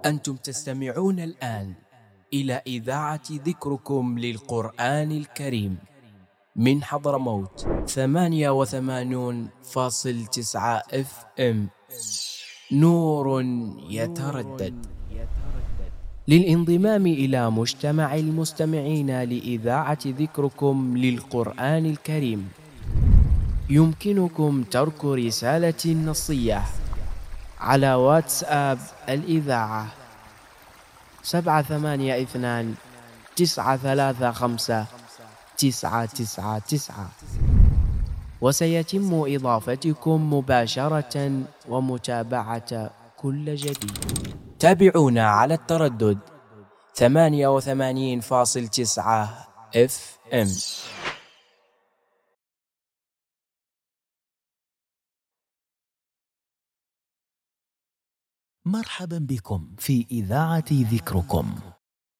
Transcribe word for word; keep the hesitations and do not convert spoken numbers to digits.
أنتم تستمعون الآن إلى إذاعة ذكركم للقرآن الكريم من حضرموت ثمانية وثمانون فاصل تسعة اف ام. نور يتردد. للانضمام إلى مجتمع المستمعين لإذاعة ذكركم للقرآن الكريم يمكنكم ترك رسالة نصية على واتساب الإذاعة سبعة ثمانية اثنان تسعة ثلاثة خمسة تسعة تسعة تسعة، وسيتم إضافتكم مباشرة ومتابعة كل جديد. تابعونا على التردد ثمانية وثمانين فاصل تسعة اف ام. مرحبا بكم في إذاعة ذكركم.